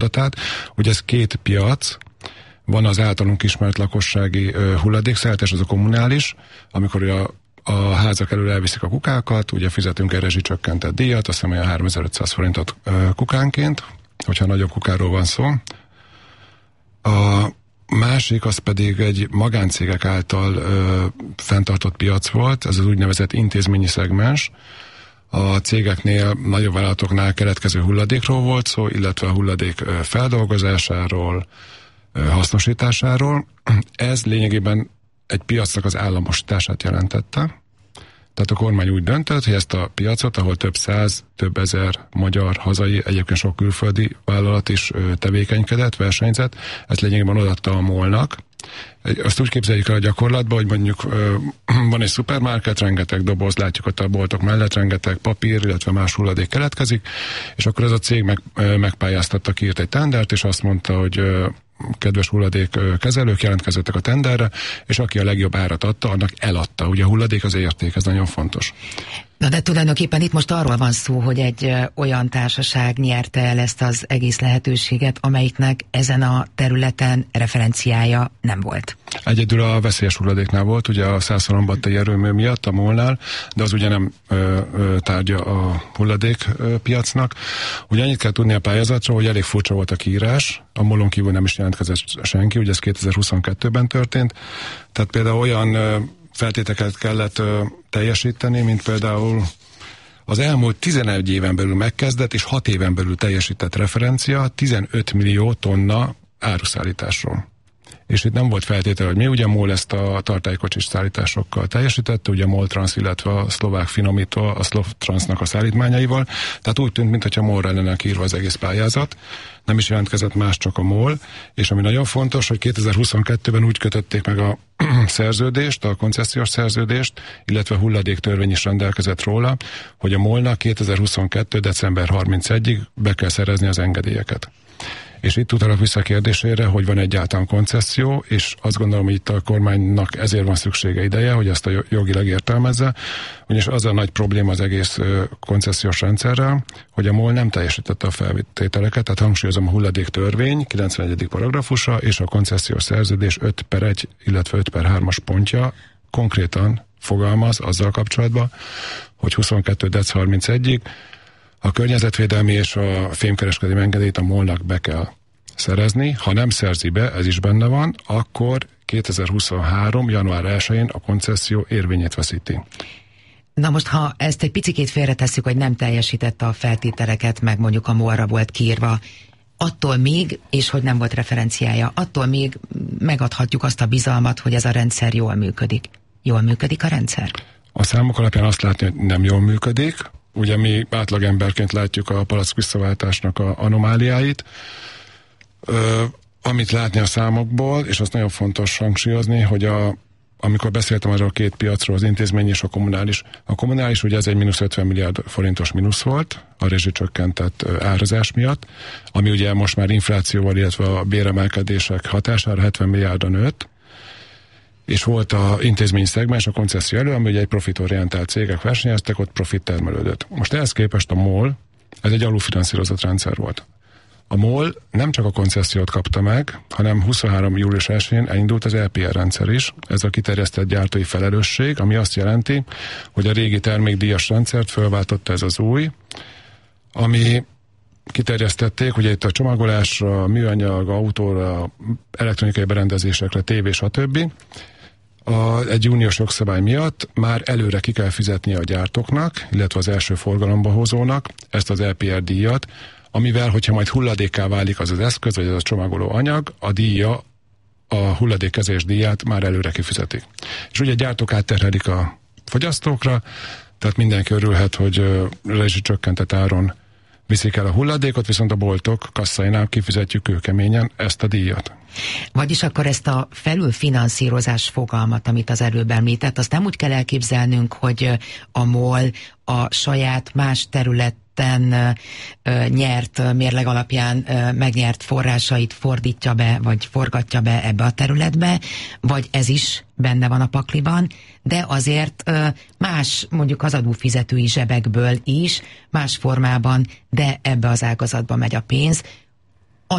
adatát, hogy ez két piac, van az általunk ismert lakossági hulladékszállítás, az a kommunális, amikor a házak elől elviszik a kukákat, ugye fizetünk egy rezsicsökkentett díjat, azt hiszem olyan 3500 forintot kukánként, hogyha nagyobb kukáról van szó. A másik, az pedig egy magáncégek által fenntartott piac volt, ez az úgynevezett intézményi szegmens. A cégeknél, nagyobb vállalatoknál keletkező hulladékról volt szó, illetve a hulladék feldolgozásáról, hasznosításáról. Ez lényegében egy piacnak az államosítását jelentette. Tehát a kormány úgy döntött, hogy ezt a piacot, ahol több száz, több ezer magyar, hazai, egyébként sok külföldi vállalat is tevékenykedett, versenyzett, ezt lényegében odaadta a MOL-nak. Azt úgy képzeljük el a gyakorlatban, hogy mondjuk van egy szupermarket, rengeteg doboz, látjuk ott a boltok mellett, rengeteg papír, illetve más hulladék keletkezik, és akkor ez a cég megpályáztatta, kiírt egy tendert, és azt mondta, hogy kedves hulladékkezelők, jelentkezzettek a tenderre, és aki a legjobb árat adta, annak eladta. Ugye a hulladék az érték, ez nagyon fontos. Na de tulajdonképpen itt most arról van szó, hogy egy olyan társaság nyerte el ezt az egész lehetőséget, amelyiknek ezen a területen referenciája nem volt. Egyedül a veszélyes hulladéknál volt, ugye a Szászhalombattai erőmű miatt, a MOL-nál, de az ugye nem tárgya a hulladékpiacnak. Ugye annyit kell tudni a pályázatról, hogy elég furcsa volt a kiírás, a MOL-on kívül nem is jelentkezett senki, ugye ez 2022-ben történt, tehát például olyan feltételeket kellett teljesíteni, mint például az elmúlt 11 éven belül megkezdett és 6 éven belül teljesített referencia 15 millió tonna áruszállításról. És itt nem volt feltétel, hogy mi, ugye MOL ezt a tartálykocsis szállításokkal teljesítette, ugye MOL Trans, illetve a szlovák finomító, a Slovtransnak a szállítmányaival, tehát úgy tűnt, mintha MOL-ra lenne írva az egész pályázat, nem is jelentkezett más, csak a MOL, és ami nagyon fontos, hogy 2022-ben úgy kötötték meg a szerződést, a koncesziós szerződést, illetve hulladéktörvény is rendelkezett róla, hogy a MOL-nak 2022. december 31-ig be kell szerezni az engedélyeket. És itt utalok vissza a kérdésére, hogy van egyáltalán koncesszió, és azt gondolom, hogy itt a kormánynak ezért van szüksége ideje, hogy ezt a jogilag értelmezze, ugyanis az a nagy probléma az egész koncesziós rendszerrel, hogy a MOL nem teljesítette a feltételeket, tehát hangsúlyozom a hulladéktörvény 91. paragrafusa és a koncesziós szerződés 5/1, illetve 5/3-as pontja konkrétan fogalmaz azzal kapcsolatban, hogy 22. dec. 31-ig a környezetvédelmi és a fémkereskedelmi engedélyt a MOL-nak be kell szerezni. Ha nem szerzi be, ez is benne van, akkor 2023. január 1-én a koncesszió érvényét veszíti. Na most, ha ezt egy picikét félretesszük, hogy nem teljesítette a feltételeket, meg mondjuk a MOL-ra volt kiírva, attól még, és hogy nem volt referenciája, attól még megadhatjuk azt a bizalmat, hogy ez a rendszer jól működik. Jól működik a rendszer? A számok alapján azt látni, hogy nem jól működik. Ugye mi átlagemberként látjuk a palack visszaváltásnak a anomáliáit. Amit látni a számokból, és azt nagyon fontos hangsúlyozni, hogy amikor beszéltem arról a két piacról, az intézmény és a kommunális ugye ez egy -50 milliárd forintos mínusz volt, a rezsicsökkentett árazás miatt, ami ugye most már inflációval, illetve a béremelkedések hatására 70 milliárdra nőtt, és volt a intézmény szegmens, a koncesszió elő, ami ugye egy profitorientált cégek versenyeztek, ott profit termelődött. Most ehhez képest a MOL, ez egy alulfinanszírozott rendszer volt. A MOL nem csak a koncessziót kapta meg, hanem 23. július 1-én elindult az LPR rendszer is, ez a kiterjesztett gyártói felelősség, ami azt jelenti, hogy a régi termékdíjas rendszert fölváltotta ez az új, ami kiterjesztették, ugye itt a csomagolásra, műanyag, autóra, elektronikai berendezésekre, tévé, stb. Egy uniós jogszabály miatt már előre ki kell fizetnie a gyártóknak, illetve az első forgalomba hozónak ezt az LPR díjat, amivel, hogyha majd hulladékká válik az eszköz, vagy az a csomagoló anyag, a díja, a hulladékkezelés díját már előre kifizetik. És ugye a gyártók átterhelik a fogyasztókra, tehát mindenki örülhet, hogy rezsicsökkentett áron viszik el a hulladékot, viszont a boltok kasszáinál kifizetjük kőkeményen ezt a díjat. Vagyis akkor ezt a felülfinanszírozás fogalmat, amit az előbb említett, azt nem úgy kell elképzelnünk, hogy a MOL a saját más területen nyert mérleg alapján megnyert forrásait fordítja be, vagy forgatja be ebbe a területbe, vagy ez is benne van a pakliban, de azért más, mondjuk az adófizetői zsebekből is, más formában, de ebbe az ágazatba megy a pénz,